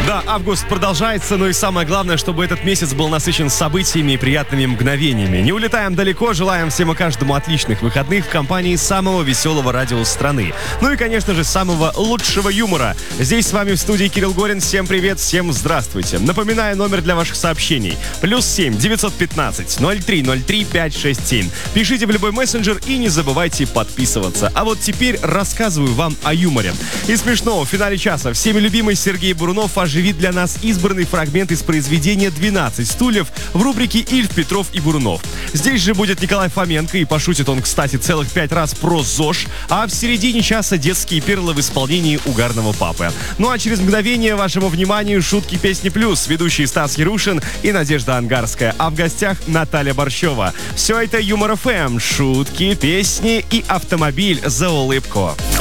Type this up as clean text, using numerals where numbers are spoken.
Да, август продолжается, но и самое главное, чтобы этот месяц был насыщен событиями и приятными мгновениями. Не улетаем далеко, желаем всем и каждому отличных выходных в компании самого веселого радио страны. Ну и, конечно же, самого лучшего юмора. Здесь с вами в студии Кирилл Горин. Всем привет, всем здравствуйте. Напоминаю номер для ваших сообщений. +7 915 0303 567. Пишите в любой мессенджер и не забывайте подписываться. А вот теперь рассказываю вам о юморе. Из смешного в финале часа всеми любимый Сергей Бурунов оживит для нас избранный фрагмент из произведения «12 стульев» в рубрике «Ильф, Петров и Бурунов». Здесь же будет Николай Фоменко, и пошутит он, кстати, целых 5 раз про ЗОЖ, а в середине часа детские перлы в исполнении угарного папы. Ну а через мгновение вашему вниманию шутки песни плюс, ведущие Стас Ярушин и Надежда Ангарская, а в гостях Наталья Борщева. Все это Юмор ФМ, шутки, песни и автомобиль за улыбку.